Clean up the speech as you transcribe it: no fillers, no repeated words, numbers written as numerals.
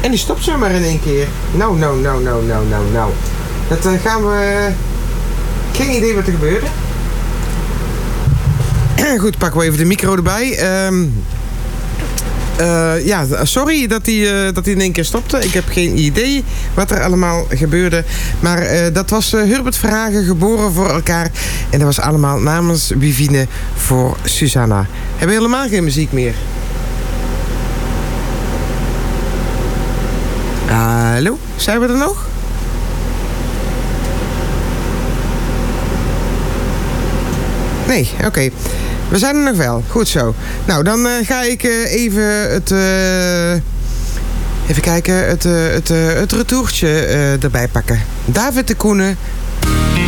En die stopt zomaar in één keer. Nou. Dat gaan we... Geen idee wat er gebeurde. Goed, pakken we even de micro erbij. Sorry dat hij in één keer stopte. Ik heb geen idee wat er allemaal gebeurde. Maar dat was Hubert Verhagen, Geboren voor elkaar. En dat was allemaal namens Wivine voor Susanna. Hebben we helemaal geen muziek meer? Hallo, zijn we er nog? Nee, oké. We zijn er nog wel. Goed zo. Nou, dan ga ik even het... even kijken, het retourtje erbij pakken. David de Koenen.